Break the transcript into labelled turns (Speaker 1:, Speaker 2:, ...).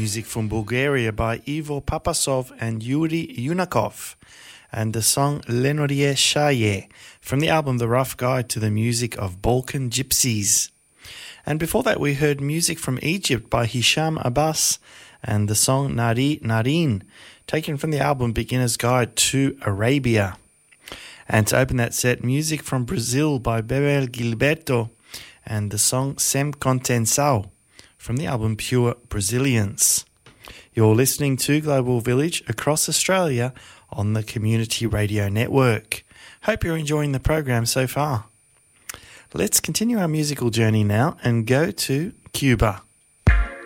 Speaker 1: music from Bulgaria by Ivo Papasov and Yuri Yunakov, and the song Lenorie Shaye from the album The Rough Guide to the Music of Balkan Gypsies. And before that we heard music from Egypt by Hisham Abbas and the song Nari Narin, taken from the album Beginner's Guide to Arabia. And to open that set, music from Brazil by Bebel Gilberto and the song Sem Contensao from the album Pure Brazilians. You're listening to Global Village across Australia on the Community Radio Network. Hope you're enjoying the program so far. Let's continue our musical journey now and go to Cuba.